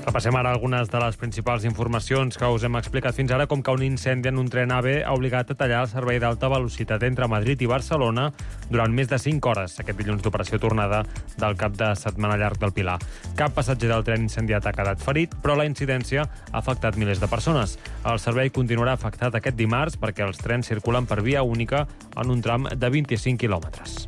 Repassem ara algunes de les principals informacions que us hem explicat fins ara, com que un incendi en un tren AVE ha obligat a tallar el servei d'alta velocitat entre Madrid i Barcelona durant més de 5 hores, aquest dilluns d'operació tornada del cap de setmana llarg del Pilar. Cap passatger del tren incendiat ha quedat ferit, però la incidència ha afectat milers de persones. El servei continuarà afectat aquest dimarts perquè els trens circulen per via única en un tram de 25 quilòmetres.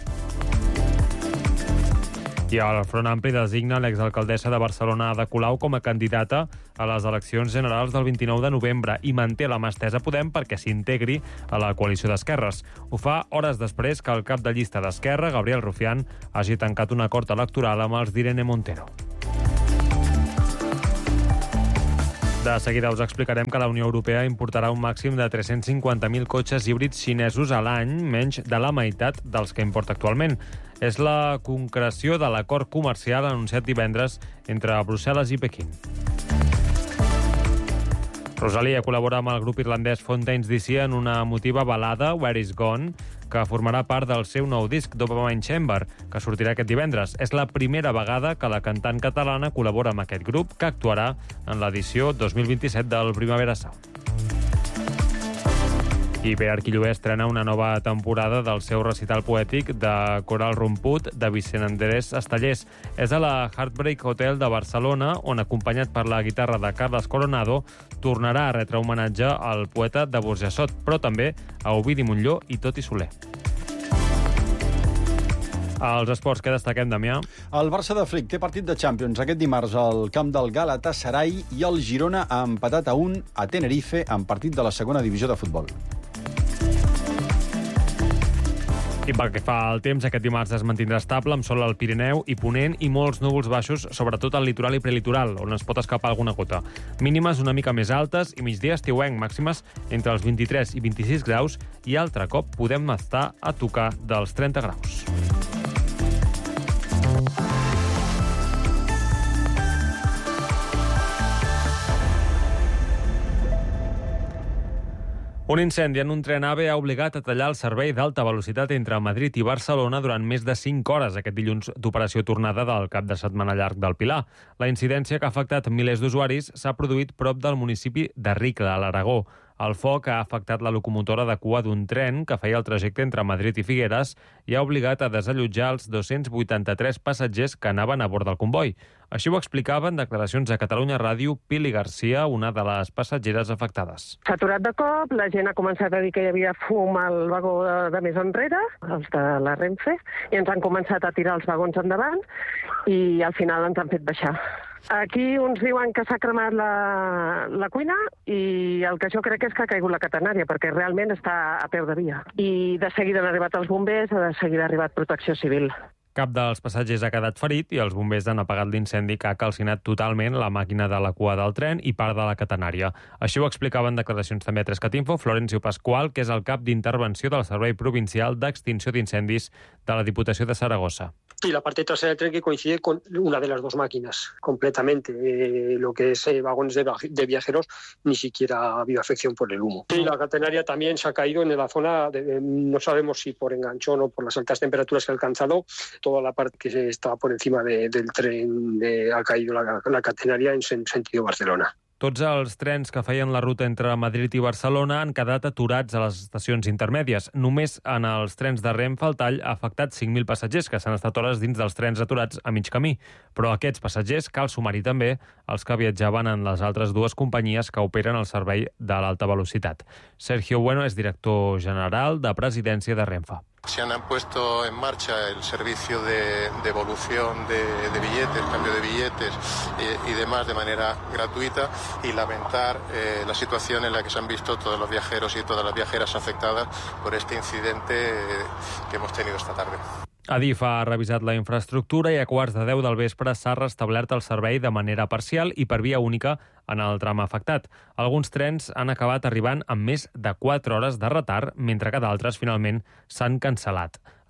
I el Front Ampli designa l'exalcaldessa de Barcelona, Ada Colau, com a candidata a les eleccions generals del 29 de novembre i manté la mà estesa a Podem perquè s'integri a la coalició d'esquerres. Ho fa hores després que el cap de llista d'Esquerra, Gabriel Rufián, hagi tancat un acord electoral amb els d'Irene Montero. De seguida us explicarem que la Unió Europea importarà un màxim de 350.000 cotxes híbrids xinesos a l'any, menys de la meitat dels que importa actualment. És la concreció de l'acord comercial anunciat divendres entre Brussel·les i Pequín. Rosalia col·labora amb el grup irlandès Fontaines DC en una emotiva balada, Where Is Gone, que formarà part del seu nou disc, Dopamine Chamber, que sortirà aquest divendres. És la primera vegada que la cantant catalana col·labora amb aquest grup, que actuarà en l'edició 2027 del Primavera Sound. I Pere Arquilloé estrena una nova temporada del seu recital poètic de Coral Romput de Vicent Andrés Estellers. És a la Heartbreak Hotel de Barcelona, on, acompanyat per la guitarra de Carles Coronado, tornarà a retre homenatge al poeta de Burjassot, però també a Ovidi Montllor i Toti Soler. Els esports, què destaquem, Damià? El Barça de Flick té partit de Champions aquest dimarts al camp del Galatasaray i el Girona ha empatat a 1 a Tenerife en partit de la segona divisió de futbol. I pel que fa al temps, aquest dimarts es mantindrà estable amb sol al Pirineu i Ponent i molts núvols baixos, sobretot al litoral i prelitoral, on es pot escapar alguna gota. Mínimes una mica més altes i migdia estiuenc, màximes entre els 23 i 26 graus i altre cop podem estar a tocar dels 30 graus. Un incendi en un tren AVE ha obligat a tallar el servei d'alta velocitat entre Madrid i Barcelona durant més de 5 hores aquest dilluns d'operació tornada del cap de setmana llarg del Pilar. La incidència, que ha afectat milers d'usuaris, s'ha produït prop del municipi de Ricla, a l'Aragó. El foc ha afectat la locomotora de cua d'un tren que feia el trajecte entre Madrid i Figueres i ha obligat a desallotjar els 283 passatgers que anaven a bord del comboi. Així ho explicava en declaracions a Catalunya Ràdio Pili Garcia, una de les passatgeres afectades. S'ha aturat de cop, la gent ha començat a dir que hi havia fum al vagó de més enrere, els de la Renfe, i ens han començat a tirar els vagons endavant i al final ens han fet baixar. Aquí uns diuen que s'ha cremat la cuina i el que jo crec és que ha caigut la catenària, perquè realment està a peu de via. I de seguida han arribat els bombers, de seguida ha arribat Protecció Civil. Cap dels passatgers ha quedat ferit i els bombers han apagat l'incendi que ha calcinat totalment la màquina de la cua del tren i part de la catenària. Així ho explicava en declaracions també a 3catinfo Florencio Pascual, que és el cap d'intervenció del Servei Provincial d'Extinció d'Incendis de la Diputació de Saragossa. Y la parte trasera del tren que coincide con una de las dos máquinas completamente. Lo que es vagones de viajeros, ni siquiera ha habido afección por el humo. Y la catenaria también se ha caído en la zona, no sabemos si por enganchón o por las altas temperaturas que ha alcanzado. Toda la parte que estaba por encima del tren ha caído la catenaria en sentido Barcelona. Tots els trens que feien la ruta entre Madrid i Barcelona han quedat aturats a les estacions intermèdies. Només en els trens de Renfe el tall ha afectat 5.000 passatgers que s'han estat hores dins dels trens aturats a mig camí. Però a aquests passatgers cal sumar-hi també els que viatjaven en les altres dues companyies que operen el servei de l'alta velocitat. Sergio Bueno és director general de Presidència de Renfe. Se han puesto en marcha el servicio de devolución de billetes, cambio de billetes y demás de manera gratuita y lamentar la situación en la que se han visto todos los viajeros y todas las viajeras afectadas por este incidente que hemos tenido esta tarde. Adif ha revisat la infraestructura i a 9:15 del vespre s'ha restablert el servei de manera parcial i per via única en el tram afectat. Alguns trens han acabat arribant amb més de 4 hores de retard, mentre que d'altres finalment s'han cancel·lat.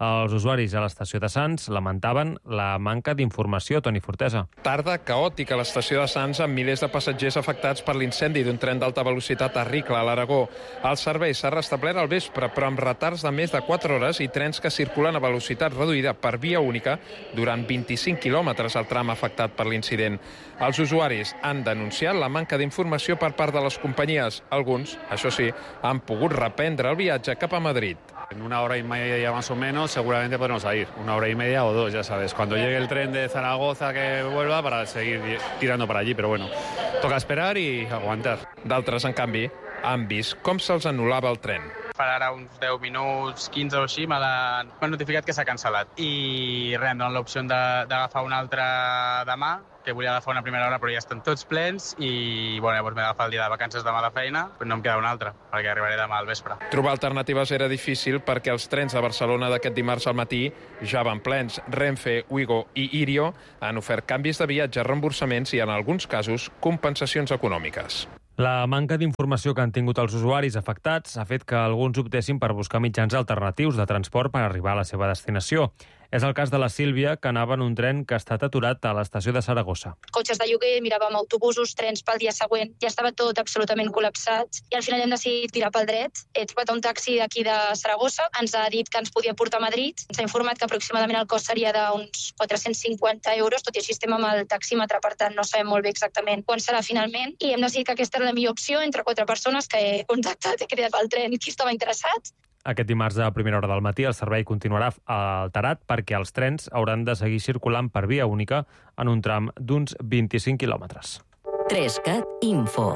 Els usuaris a l'estació de Sants lamentaven la manca d'informació. Toni Fortesa. Tarda caòtica a l'estació de Sants amb milers de passatgers afectats per l'incendi d'un tren d'alta velocitat a Ricla, a l'Aragó. El servei s'ha restablert al vespre, però amb retards de més de 4 hores i trens que circulen a velocitat reduïda per via única durant 25 quilòmetres al tram afectat per l'incident. Els usuaris han denunciat la manca d'informació per part de les companyies. Alguns, això sí, han pogut reprendre el viatge cap a Madrid. En 1 hora y media más o menos seguramente podremos salir, 1 hora y media o 2, ya sabes, cuando llegue el tren de Zaragoza que vuelva para seguir tirando para allí, pero bueno, toca esperar y aguantar. D'altres, en canvi, han vist com se'ls anul·lava el tren. Per ara uns 10 minuts, 15 o així, m'han notificat que s'ha cancel·lat. I res, em donen l'opció d'agafar un altre demà, que volia agafar una primera hora, però ja estan tots plens i llavors m'he d'agafar el dia de vacances demà de feina, però no em queda un altre, perquè arribaré demà al vespre. Trobar alternatives era difícil perquè els trens de Barcelona d'aquest dimarts al matí ja van plens. Renfe, Ouigo i Irio han ofert canvis de viatge, reemborsaments i, en alguns casos, compensacions econòmiques. La manca d'informació que han tingut els usuaris afectats ha fet que alguns optessin per buscar mitjans alternatius de transport per arribar a la seva destinació. És el cas de la Sílvia, que anava en un tren que ha estat aturat a l'estació de Saragossa. Cotxes de lloguer, miràvem autobusos, trens pel dia següent. Ja estava tot absolutament col·lapsat i al final hem decidit tirar pel dret. He trobat un taxi d'aquí de Saragossa, ens ha dit que ens podia portar a Madrid. Ens ha informat que aproximadament el cost seria d'uns 450 euros, tot i així estem amb el taxímetre, per tant no sabem molt bé exactament quan serà finalment. I hem decidit que aquesta era la millor opció entre 4 persones que he contactat, he cridat pel tren qui estava interessat. Aquest dimarts a primera hora del matí el servei continuarà alterat perquè els trens hauran de seguir circulant per via única en un tram d'uns 25 quilòmetres. 3CAT Info.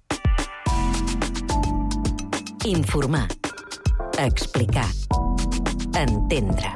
Informar. Explicar. Entendre.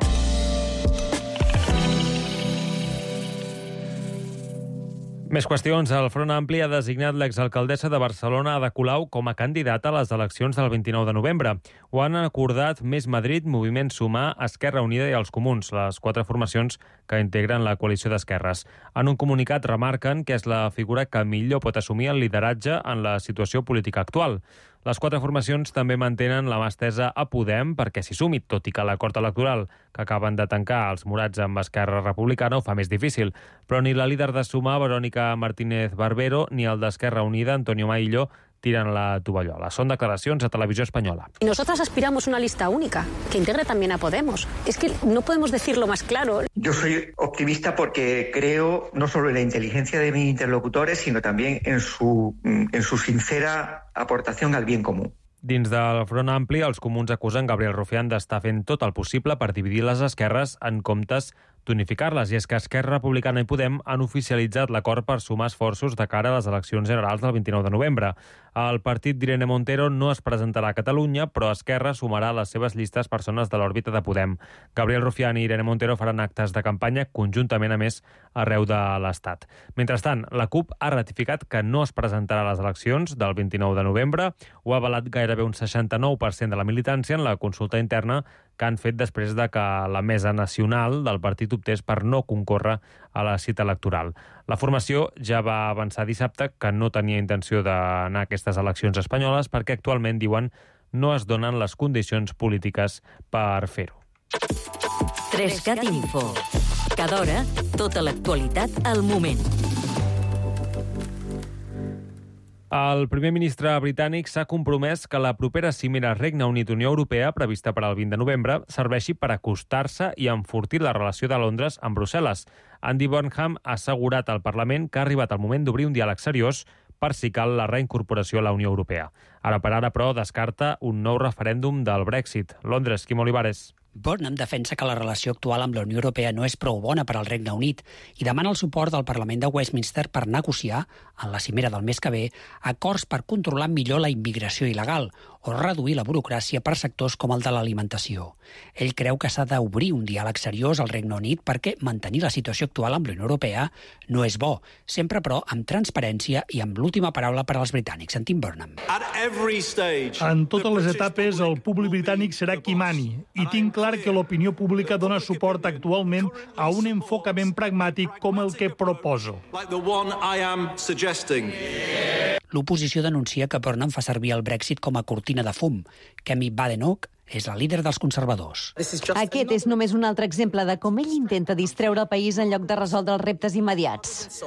Més qüestions. El Front Ampli ha designat l'exalcaldessa de Barcelona, Ada Colau, com a candidata a les eleccions del 29 de novembre. Ho han acordat Més Madrid, Moviment Sumar, Esquerra Unida i els Comuns, les 4 formacions que integren la coalició d'esquerres. En un comunicat remarquen que és la figura que millor pot assumir el lideratge en la situació política actual. Les 4 formacions també mantenen la mà estesa a Podem perquè s'hi sumi, tot i que l'acord electoral que acaben de tancar els morats amb Esquerra Republicana ho fa més difícil. Però ni la líder de Sumar, Verónica Martínez Barbero, ni el d'Esquerra Unida, Antonio Maillo, tiran la tovallola. Són declaracions a Televisió Espanyola. Y nosotras aspiramos a una lista única, que integre también a Podemos. Es que no podemos decirlo más claro. Yo soy optimista porque creo no solo en la inteligencia de mis interlocutores, sino también en su sincera aportación al bien común. Dins del Front Ampli, els comuns acusen Gabriel Rufián d'estar fent tot el possible per dividir les esquerres en comptes d'unificar-les. I és que Esquerra Republicana i Podem han oficialitzat l'acord per sumar esforços de cara a les eleccions generals del 29 de novembre. El partit d'Irene Montero no es presentarà a Catalunya, però Esquerra sumarà a les seves llistes persones de l'òrbita de Podem. Gabriel Rufián i Irene Montero faran actes de campanya conjuntament, a més, arreu de l'Estat. Mentrestant, la CUP ha ratificat que no es presentarà a les eleccions del 29 de novembre. Ho ha avalat gairebé un 69% de la militància en la consulta interna que han fet després de que la Mesa Nacional del partit optés per no concórrer a la cita electoral. La formació ja va avançar dissabte que no tenia intenció d'anar a aquestes eleccions espanyoles perquè actualment, diuen, no es donen les condicions polítiques per fer-ho. 3CAT Info. Cada hora, tota l'actualitat al moment. El primer ministre britànic s'ha compromès que la propera cimera Regne Unit-Unió Europea, prevista per al 20 de novembre, serveixi per acostar-se i enfortir la relació de Londres amb Brussel·les. Andy Burnham ha assegurat al Parlament que ha arribat el moment d'obrir un diàleg seriós per si cal la reincorporació a la Unió Europea. Ara per ara, però, descarta un nou referèndum del Brexit. Londres, Quim Olivares. Burnham defensa que la relació actual amb la Unió Europea no és prou bona per al Regne Unit i demana el suport del Parlament de Westminster per negociar, en la cimera del mes que ve, acords per controlar millor la immigració il·legal o reduir la burocràcia per sectors com el de l'alimentació. Ell creu que s'ha d'obrir un diàleg seriós al Regne Unit perquè mantenir la situació actual amb la Unió Europea no és bo, sempre però amb transparència i amb l'última paraula per als britànics. Sentim Burnham. En totes les etapes el públic britànic serà qui mani i tinc clar que l'opinió pública dona suport actualment a un enfocament pragmàtic com el que proposo. l'oposició denuncia que Burnham fa servir el Brexit com a cortina de fum. Kemi Badenoch és la líder dels conservadors. Aquest és només un altre exemple de com ell intenta distreure el país en lloc de resoldre els reptes immediats.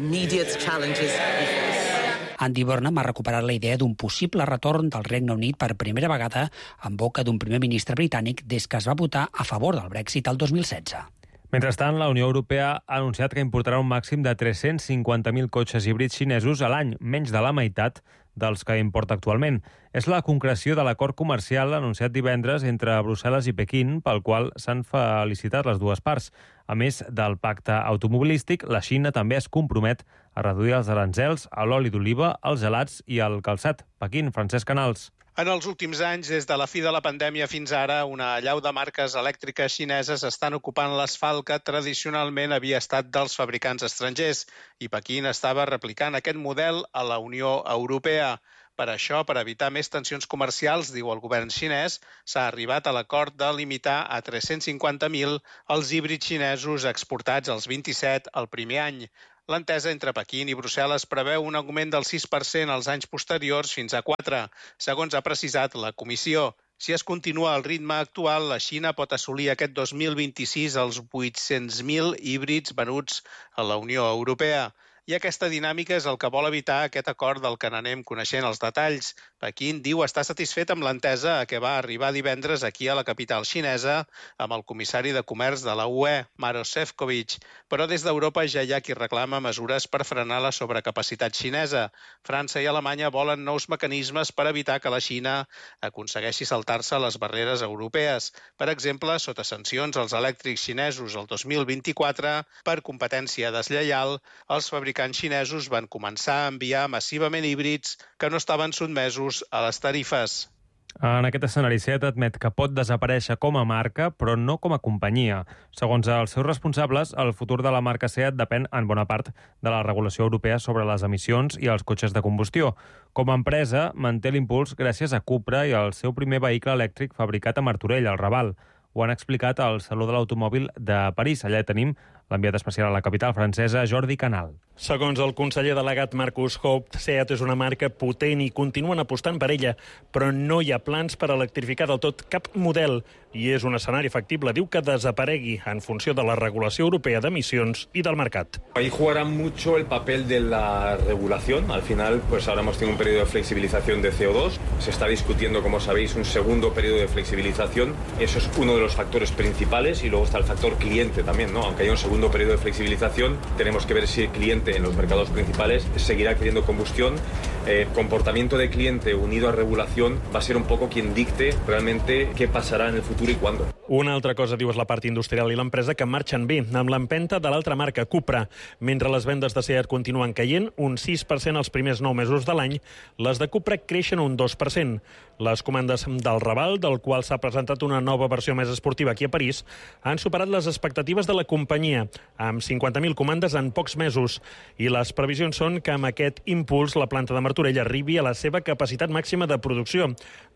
Andy Burnham ha recuperat la idea d'un possible retorn del Regne Unit per primera vegada en boca d'un primer ministre britànic des que es va votar a favor del Brexit el 2016. Mentrestant, la Unió Europea ha anunciat que importarà un màxim de 350.000 cotxes híbrids xinesos a l'any, menys de la meitat dels que importa actualment. És la concreció de l'acord comercial anunciat divendres entre Brussel·les i Pequín, pel qual s'han felicitat les dues parts. A més del pacte automobilístic, la Xina també es compromet a reduir els aranzels a l'oli d'oliva, als gelats i al calçat. Pequín, Francesc Canals. En els últims anys, des de la fi de la pandèmia fins ara, una allau de marques elèctriques xineses estan ocupant l'asfalt que tradicionalment havia estat dels fabricants estrangers i Pequín estava replicant aquest model a la Unió Europea. Per això, per evitar més tensions comercials, diu el govern xinès, s'ha arribat a l'acord de limitar a 350.000 els híbrids xinesos exportats als 27 el primer any. L'entesa entre Pequín i Brussel·les preveu un augment del 6% als anys posteriors fins a 4, segons ha precisat la Comissió. Si es continua al ritme actual, la Xina pot assolir aquest 2026 els 800.000 híbrids venuts a la Unió Europea. I aquesta dinàmica és el que vol evitar aquest acord del que n'anem coneixent els detalls. Pequín diu estar satisfet amb l'entesa a què va arribar divendres aquí a la capital xinesa amb el comissari de Comerç de la UE, Maroš Šefčovič, però des d'Europa ja hi ha qui reclama mesures per frenar la sobrecapacitat xinesa. França i Alemanya volen nous mecanismes per evitar que la Xina aconsegueixi saltar-se les barreres europees. Per exemple, sota sancions als elèctrics xinesos el 2024, per competència deslleial, els fabricants xinesos van començar a enviar massivament híbrids que no estaven sotmesos a les tarifes. En aquest escenari, SEAT admet que pot desaparèixer com a marca, però no com a companyia. Segons els seus responsables, el futur de la marca SEAT depèn en bona part de la regulació europea sobre les emissions i els cotxes de combustió. Com a empresa, manté l'impuls gràcies a Cupra i al seu primer vehicle elèctric fabricat a Martorell, al Raval. Ho han explicat al Saló de l'Automòbil de París. Allà tenim l'enviat especial a la capital francesa, Jordi Canal. Segons el conseller delegat Marcus Haupt, SEAT és una marca potent i continuen apostant per ella, però no hi ha plans per electrificar del tot cap model i és un escenari factible, diu, que desaparegui en funció de la regulació europea d'emissions i del mercat. Ahí jugará mucho el papel de la regulación. Al final, pues ahora hemos tenido un periodo de flexibilización de CO2. Se está discutiendo, como sabéis, un segundo periodo de flexibilización. Eso es uno de los factores principales y luego está el factor cliente también, ¿no? Aunque haya un segundo periodo de flexibilización, tenemos que ver si el cliente en los mercados principales seguirá queriendo combustión. Comportamiento de cliente unido a regulación va a ser un poco quien dicte realmente qué pasará en el futuro i quando. Una altra cosa, diu, és la part industrial i l'empresa que marxen bé, amb l'empenta de l'altra marca, Cupra. Mentre les vendes de SEAT continuen caient, un 6% els primers 9 mesos de l'any, les de Cupra creixen un 2%. Les comandes del Raval, del qual s'ha presentat una nova versió més esportiva aquí a París, han superat les expectatives de la companyia, amb 50.000 comandes en pocs mesos. I les previsions són que amb aquest impuls la planta de Martorell arribi a la seva capacitat màxima de producció,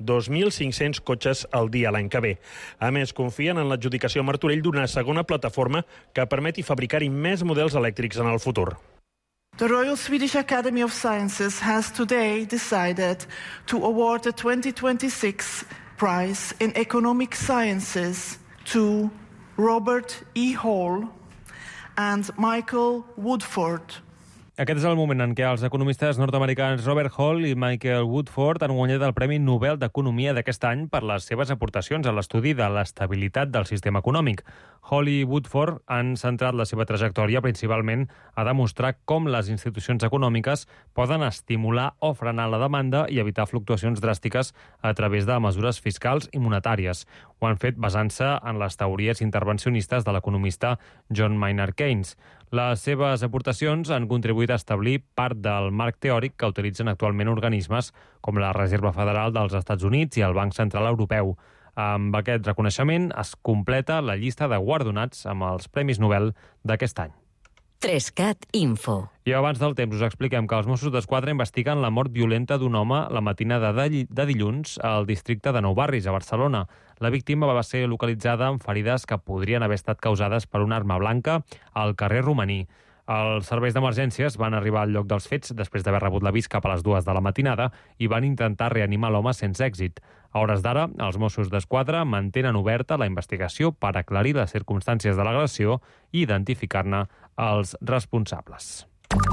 2.500 cotxes al dia l'any que ve. A més, confien en l'adjudicació a Martorell d'una segona plataforma que permeti fabricar-hi més models elèctrics en el futur. The Royal Swedish Academy of Sciences has today decided to award the 2026 prize in economic sciences to Robert E. Hall and Michael Woodford. Aquest és el moment en què els economistes nord-americans Robert Hall i Michael Woodford han guanyat el Premi Nobel d'Economia d'aquest any per les seves aportacions a l'estudi de l'estabilitat del sistema econòmic. Hall i Woodford han centrat la seva trajectòria principalment a demostrar com les institucions econòmiques poden estimular o frenar la demanda i evitar fluctuacions dràstiques a través de mesures fiscals i monetàries. Ho han fet basant-se en les teories intervencionistes de l'economista John Maynard Keynes. Les seves aportacions han contribuït a establir part del marc teòric que utilitzen actualment organismes com la Reserva Federal dels Estats Units i el Banc Central Europeu. Amb aquest reconeixement es completa la llista de guardonats amb els Premis Nobel d'aquest any. 3CAT Info. I abans del temps us expliquem que els Mossos d'Esquadra investiguen la mort violenta d'un home la matinada de dilluns al districte de Nou Barris, a Barcelona. La víctima va ser localitzada amb ferides que podrien haver estat causades per una arma blanca al carrer Romaní. Els serveis d'emergències van arribar al lloc dels fets després d'haver rebut l'avís cap a les 2 de la matinada i van intentar reanimar l'home sense èxit. A hores d'ara, els Mossos d'Esquadra mantenen oberta la investigació per aclarir les circumstàncies de l'agressió i identificar-ne els responsables.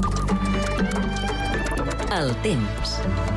El temps.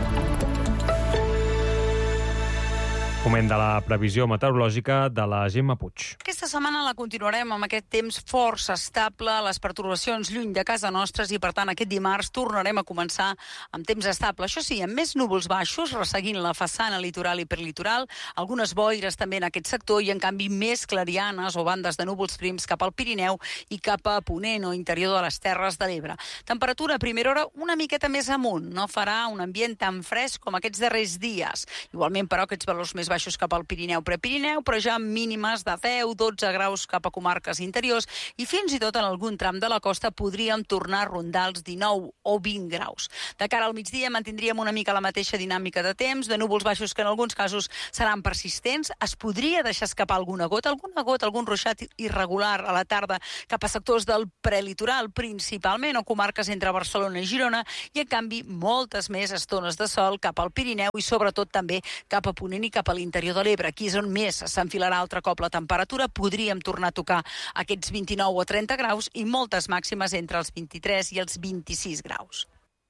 Moment de la previsió meteorològica de la Gemma Puig. Aquesta setmana la continuarem amb aquest temps força estable, les pertorbacions lluny de casa nostres i, per tant, aquest dimarts tornarem a començar amb temps estable. Això sí, amb més núvols baixos, resseguint la façana litoral i perlitoral, algunes boires també en aquest sector i, en canvi, més clarianes o bandes de núvols prims cap al Pirineu i cap a Ponent o interior de les Terres de l'Ebre. Temperatura a primera hora una miqueta més amunt. No farà un ambient tan fresc com aquests darrers dies. Igualment, però, aquests valors més baixos cap al Pirineu, Prepirineu, però ja mínimes de 10-12 graus cap a comarques interiors i fins i tot en algun tram de la costa podríem tornar a rondar els 19 o 20 graus. De cara al migdia mantindríem una mica la mateixa dinàmica de temps, de núvols baixos que en alguns casos seran persistents. Es podria deixar escapar alguna gota, algun ruixat irregular a la tarda cap a sectors del prelitoral, principalment, o comarques entre Barcelona i Girona, i en canvi moltes més estones de sol cap al Pirineu i sobretot també cap a Ponent i cap a l'interior de l'Ebre. Aquí és on més s'enfilarà altre cop la temperatura. Podríem tornar a tocar aquests 29 o 30 graus i moltes màximes entre els 23 i els 26 graus.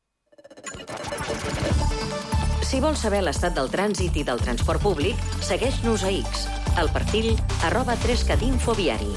Si vols saber l'estat del trànsit i del transport públic, segueix-nos a X, al perfil @3catinfoviari.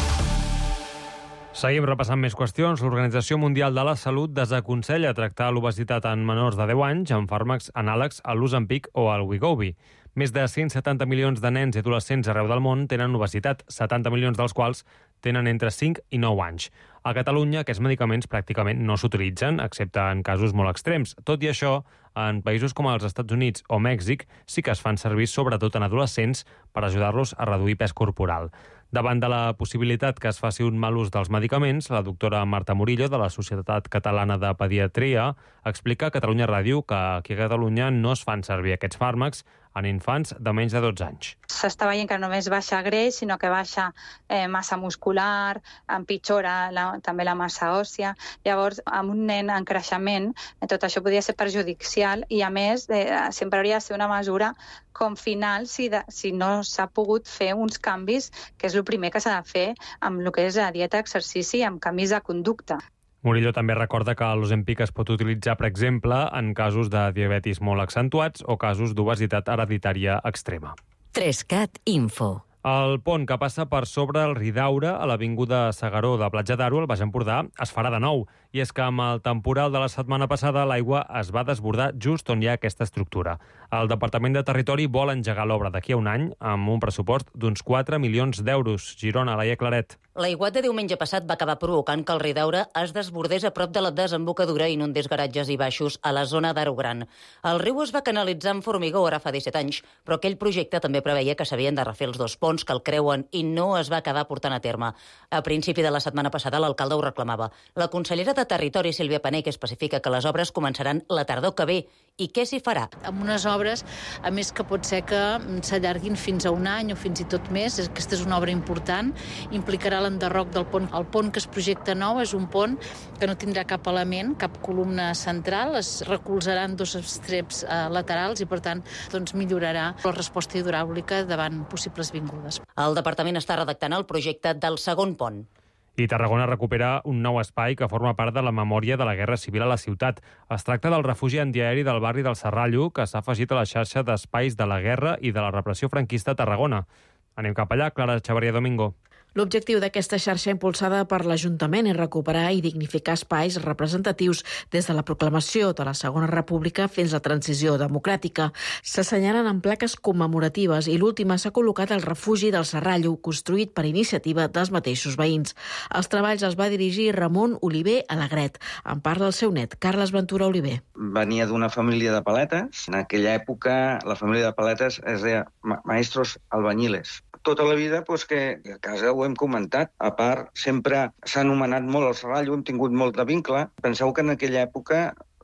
Seguim repassant més qüestions. L'Organització Mundial de la Salut desaconsella tractar l'obesitat en menors de 10 anys amb fàrmacs anàlegs al Ozempic o al Wegovy. Més de 170 milions de nens i adolescents arreu del món tenen obesitat, 70 milions dels quals tenen entre 5 i 9 anys. A Catalunya, aquests medicaments pràcticament no s'utilitzen, excepte en casos molt extrems. Tot i això, en països com els Estats Units o Mèxic sí que es fan servir sobretot en adolescents per ajudar-los a reduir pes corporal. Davant de la possibilitat que es faci un mal ús dels medicaments, la doctora Marta Murillo, de la Societat Catalana de Pediatria, explica a Catalunya Ràdio que aquí a Catalunya no es fan servir aquests fàrmacs en infants de menys de 12 anys. S'està veient que no només baixa greix, sinó que baixa massa muscular, empitjora també la massa òssia. Llavors, amb un nen en creixement, tot això podria ser perjudicial i, a més, sempre hauria de ser una mesura com final si no s'ha pogut fer uns canvis, que és el primer que s'ha de fer amb el que és la dieta, exercici i amb canvis de conducta. Murillo també recorda que l'Ozempic es pot utilitzar, per exemple, en casos de diabetis molt accentuats o casos d'obesitat hereditària extrema. 3CAT Info. El pont que passa per sobre el Ridaura a l'avinguda Segaró de Platja d'Aro, al Baix Empordà, es farà de nou. I és que amb el temporal de la setmana passada l'aigua es va desbordar just on hi ha aquesta estructura. El Departament de Territori vol engegar l'obra d'aquí a un any amb un pressupost d'uns 4 milions d'euros. Girona, Laia Claret. L'aiguat de diumenge passat va acabar provocant que el Ridaura es desbordés a prop de la desembocadura i inundés garatges i baixos a la zona d'Aro Gran. El riu es va canalitzar amb formigó ara fa 17 anys, però aquell projecte també preveia que s'havien de refer els dos ponts que el creuen i no es va acabar portant a terme. A principi de la setmana passada l'alcalde ho reclamava. La consellera de Territori, Sílvia Pané, que especifica que les obres començaran la tardor que ve. I què s'hi farà? Amb unes obres, a més que pot ser que s'allarguin fins a un any o fins i tot més. Aquesta és una obra important, implicarà l'enderroc del pont. El pont que es projecta nou és un pont que no tindrà cap element, cap columna central, es recolzaran dos estreps laterals i, per tant, millorarà la resposta hidràulica davant possibles vingudes. El departament està redactant el projecte del segon pont. I Tarragona recupera un nou espai que forma part de la memòria de la Guerra Civil a la ciutat. Es tracta del refugi antiaeri del barri del Serrallo, que s'ha afegit a la xarxa d'espais de la guerra i de la repressió franquista a Tarragona. Anem cap allà, Clara Xavier Domingo. L'objectiu d'aquesta xarxa impulsada per l'Ajuntament és recuperar i dignificar espais representatius des de la proclamació de la Segona República fins a la transició democràtica. S'assenyalen en plaques commemoratives i l'última s'ha col·locat al refugi del Serrallo, construït per iniciativa dels mateixos veïns. Els treballs els va dirigir Ramon Oliver Alegret. En parla el seu net, Carles Ventura Oliver. Venia d'una família de paletes. En aquella època la família de paletes es deia maestros albañiles. Tota la vida, que a casa ho hem comentat. A part, sempre s'ha anomenat molt el Serrallo, hem tingut molt de vincle. Penseu que en aquella època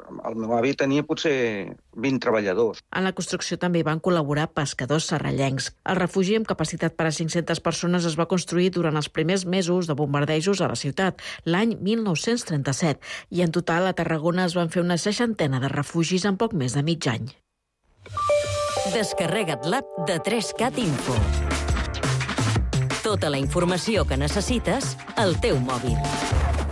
el meu avi tenia potser 20 treballadors. En la construcció també van col·laborar pescadors serrallencs. El refugi amb capacitat per a 500 persones es va construir durant els primers mesos de bombardejos a la ciutat, l'any 1937, i en total a Tarragona es van fer una 60 de refugis en poc més de mig any. Descarrega't l'app de 3CAT Info. Tota la informació que necessites al teu mòbil.